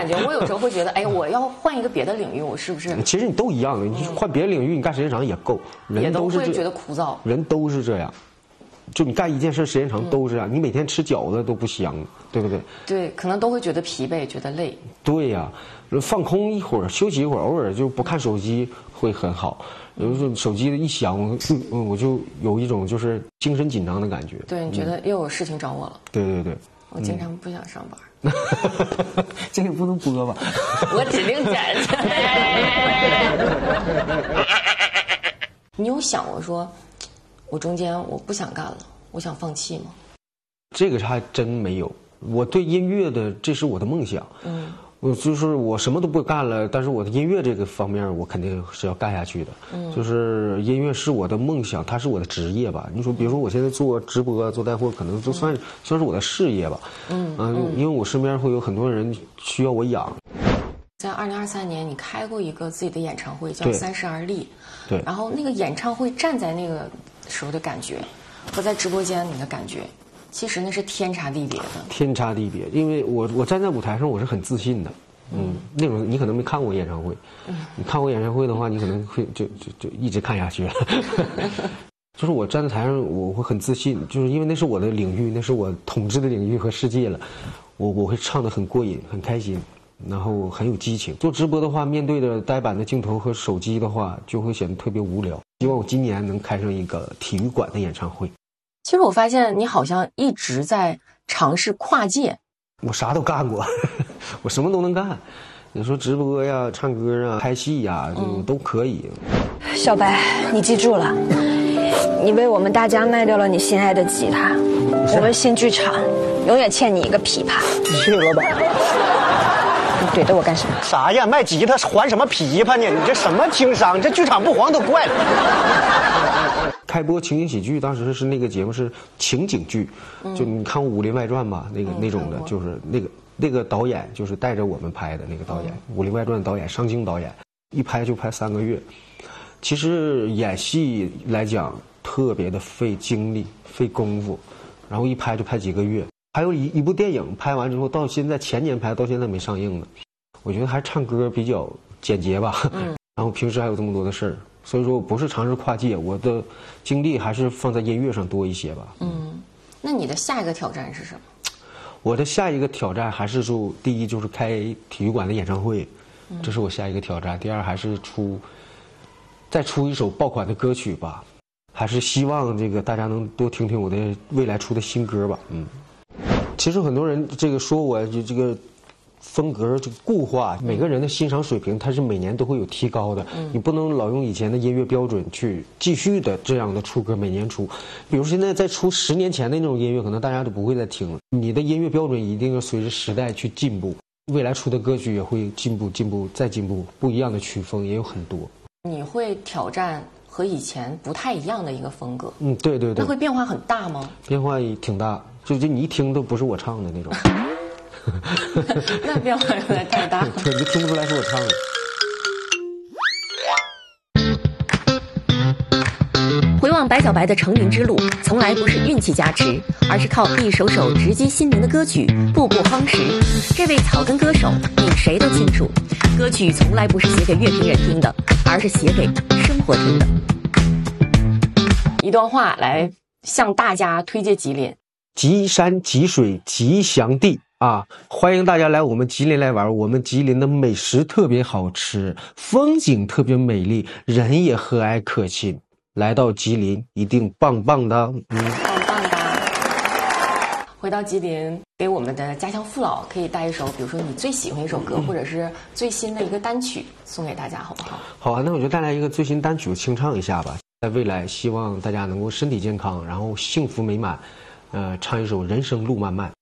感觉，我有时候会觉得，哎，我要换一个别的领域，我是不是？ 其实你都一样的，你换别的领域，你干时间长也够，人都是会觉得枯燥， 人都是这样。就你干一件事时间长都是这样，你每天吃饺子都不香，对不对？ 对，可能都会觉得疲惫，觉得累。 对呀，放空一会儿，休息一会儿，偶尔就不看手机会很好。有时候手机一响，我就有一种就是精神紧张的感觉。 对，你觉得又有事情找我了？ 对对对。 我经常不想上班。 这个不能播吧？ 我指定剪。你有想过说，我中间我不想干了，我想放弃吗？ 这个还真没有。我对音乐的，这是我的梦想。我什么都不干了，但是我的音乐这个方面，我肯定是要干下去的。就是音乐是我的梦想，它是我的职业吧。你说，比如说我现在做直播、做带货，可能都算是我的事业吧。因为我身边会有很多人需要我养。 在2023年，你开过一个自己的演唱会，叫《30而立》。 对。 然后那个演唱会站在那个时候的感觉，和在直播间你的感觉。其实那是天差地别的， 天差地别。因为我站在舞台上，我是很自信的。那种你可能没看过演唱会，你看过演唱会的话，你可能会就一直看下去了。就是我站在台上，我会很自信，就是因为那是我的领域，那是我统治的领域和世界了。我会唱得很过瘾，很开心，然后很有激情。做直播的话，面对着呆板的镜头和手机的话，就会显得特别无聊。希望我今年能开上一个体育馆的演唱会。 其实我发现你好像一直在尝试跨界。 我啥都干过，我什么都能干。你说直播呀、唱歌啊、拍戏呀，都可以。 小白，你记住了，你为我们大家卖掉了你心爱的吉他，我们新剧场永远欠你一个琵琶。 谢谢老板。 你怼着我干什么？ 啥呀？卖吉他还什么琵琶呢？你这什么经商？这剧场不黄都怪了。 开播情景喜剧，当时是那个节目是情景剧，就你看过《武林外传》吧？那种的，就是那个导演就是带着我们拍的那个导演，武林外传》导演商京导演，一拍就拍3个月。其实演戏来讲特别的费精力、费功夫，然后一拍就拍几个月。还有一部电影拍完之后，到现在前年拍，到现在没上映呢。我觉得还是唱歌比较简洁吧。然后平时还有这么多的事儿。所以说我不是尝试跨界，我的精力还是放在音乐上多一些吧。 那你的下一个挑战是什么？ 我的下一个挑战还是说，第一就是开体育馆的演唱会，这是我下一个挑战。第二还是再出一首爆款的歌曲吧，还是希望这个大家能多听听我的未来出的新歌吧。其实很多人这个说我这个风格这个固化，每个人的欣赏水平它是每年都会有提高的。你不能老用以前的音乐标准去继续的这样的出歌，每年出。比如现在再出10年前的那种音乐，可能大家都不会再听了。你的音乐标准一定要随着时代去进步，未来出的歌曲也会进步再进步，不一样的曲风也有很多。你会挑战和以前不太一样的一个风格。 对。那会变化很大吗？ 变化也挺大，就你一听都不是我唱的那种。 那变化有点太大了。 对，你听不出来是我唱的。 回望白小白的成名之路，从来不是运气加持，而是靠一首首直击心灵的歌曲，步步夯实。这位草根歌手，比谁都清楚，歌曲从来不是写给乐评人听的，而是写给生活听的。 一段话来向大家推荐吉林。 吉山吉水吉祥地啊，欢迎大家来我们吉林来玩。我们吉林的美食特别好吃，风景特别美丽，人也和蔼可亲。来到吉林一定棒棒的。 棒棒的。回到吉林，给我们的家乡父老可以带一首，比如说你最喜欢一首歌，或者是最新的一个单曲送给大家，好不好？ 好啊，那我就带来一个最新单曲，我清唱一下吧。在未来希望大家能够身体健康，然后幸福美满。唱一首《人生路漫漫》。